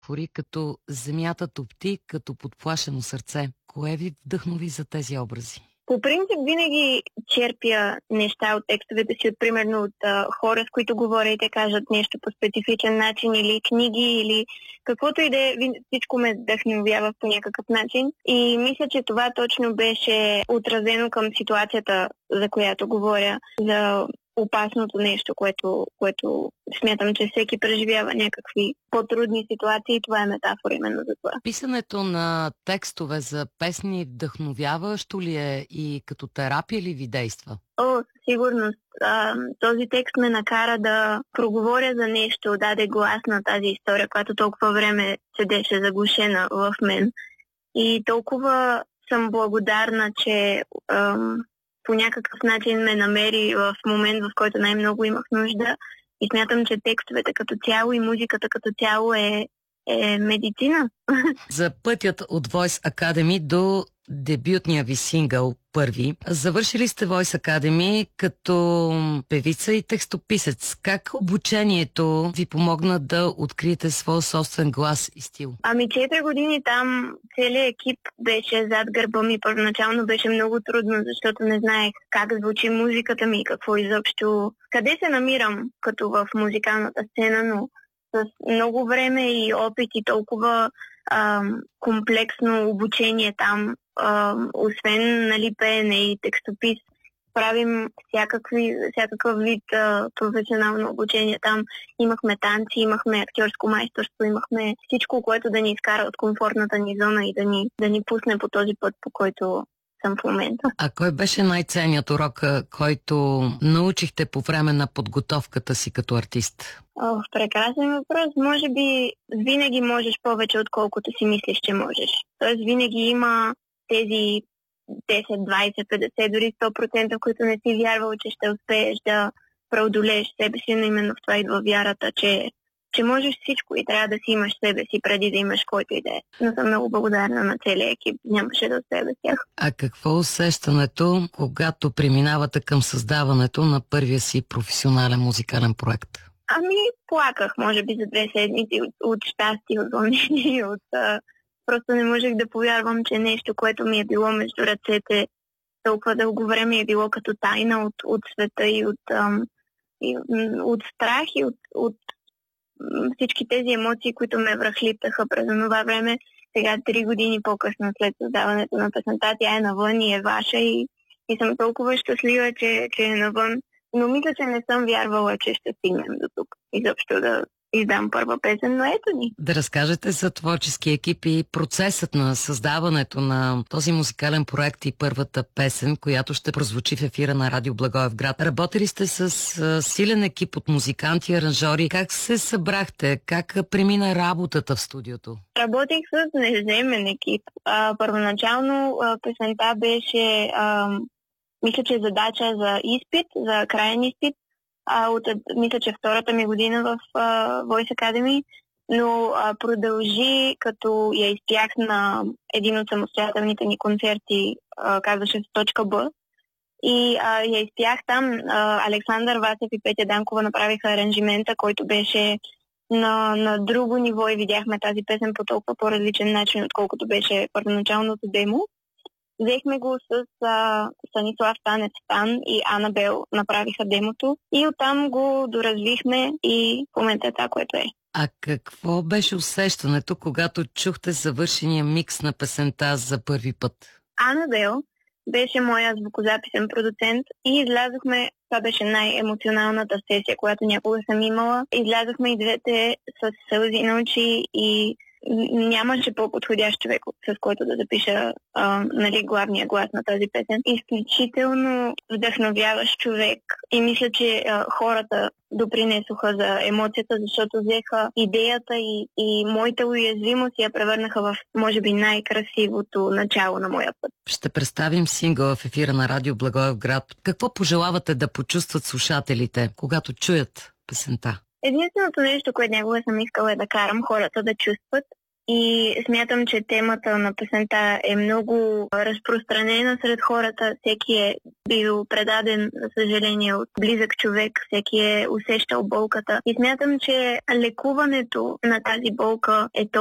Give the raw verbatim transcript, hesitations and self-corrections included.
метафори, като земята топти, като подплашено сърце. Кое ви вдъхнови за тези образи? По принцип винаги черпя неща от текстовете си, от примерно от а, хора, с които говоря и те кажат нещо по специфичен начин, или книги, или каквото и да е, всичко ме вдъхновява по някакъв начин. И мисля, че това точно беше отразено към ситуацията, за която говоря, за опасното нещо, което, което смятам, че всеки преживява някакви по-трудни ситуации. Това е метафора именно за това. Писането на текстове за песни вдъхновяващо ли е и като терапия ли ви действа? О, със сигурност. А, този текст ме накара да проговоря за нещо, даде глас на тази история, която толкова време седеше заглушена в мен. И толкова съм благодарна, че ам, по някакъв начин ме намери в момент, в който най-много имах нужда. И смятам, че текстовете като цяло и музиката като цяло е, е медицина. За пътят от Voice Academy до дебютния ви сингъл първи. Завършили сте Voice Academy като певица и текстописец. Как обучението ви помогна да откриете своя собствен глас и стил? Ами четири години там целият екип беше зад гърба ми. Първоначално беше много трудно, защото не знаех как звучи музиката ми, какво изобщо, къде се намирам като в музикалната сцена, но с много време и опит и толкова ам, комплексно обучение там, ам, освен нали, пеене и текстопис, правим всякакви, всякакъв вид а, професионално обучение. Там имахме танци, имахме актьорско майсторство, имахме всичко, което да ни изкара от комфортната ни зона и да ни, да ни пусне по този път, по който съм в момента. А кой беше най-ценният урок, който научихте по време на подготовката си като артист? О, прекрасен въпрос. Може би винаги можеш повече, отколкото си мислиш, че можеш. Тоест винаги има тези десет, двайсет, петдесет, дори сто процента, в които не си вярвал, че ще успееш да преодолееш себе си, но именно в това идва вярата, че че можеш всичко и трябва да си имаш себе си преди да имаш който и да е. Но съм много благодарна на целия екип. Нямаше да успея без тях. А какво е усещането, когато преминавате към създаването на първия си професионален музикален проект? Ами, плаках, може би, за две седмици от, от щастие, от вълнение, от... А... Просто не можех да повярвам, че нещо, което ми е било между ръцете толкова дълго време е било като тайна от, от света и от, ам, и от страх и от, от всички тези емоции, които ме връхлитаха през това време. Сега, три години по-късно след създаването на песента, тя е навън и е ваша и, и съм толкова щастлива, че, че е навън. Но мисля, че не съм вярвала, че ще стигнем до тук. Изобщо да издам първа песен, но ето ни. Да разкажете за творчески екип и процесът на създаването на този музикален проект и първата песен, която ще прозвучи в ефира на Радио Благоевград. Работили сте с а, силен екип от музиканти, аранжори. Как се събрахте? Как премина работата в студиото? Работих с неземен екип. А, първоначално а, песента беше, а, мисля, че задача за изпит, за краен изпит. А, от, мисля, че втората ми година в а, Voice Academy, но а, продължи, като я изпях на един от самостоятелните ни концерти, а, казваше се Точка Б. И а, я изпях там. А, Александър Васев и Петя Данкова направиха аранжимента, който беше на, на друго ниво и видяхме тази песен по толкова по-различен начин, отколкото беше първоначалното демо. Взехме го с а, Станислав Танец Стан и Анабел направиха демото и оттам го доразвихме и в момента е това, което е. А какво беше усещането, когато чухте завършения микс на песента за първи път? Анабел беше моя звукозаписен продуцент и излязохме, това беше най-емоционалната сесия, която някога съм имала. Излязохме и двете с сълзи на очи и нямаше по-подходящ човек, с който да запиша а, нали, главния глас на тази песен. Изключително вдъхновяващ човек и мисля, че а, хората допринесоха за емоцията, защото взеха идеята и, и моята уязвимост и я превърнаха в, може би, най-красивото начало на моя път. Ще представим сингъла в ефира на Радио Благоевград. Какво пожелавате да почувстват слушателите, когато чуят песента? Единственото нещо, което някога съм искала е да карам хората да чувстват И смятам, че темата на песента е много разпространена сред хората. Всеки е бил предаден, за съжаление, от близък човек. Всеки е усещал болката. И смятам, че лекуването на тази болка е толкова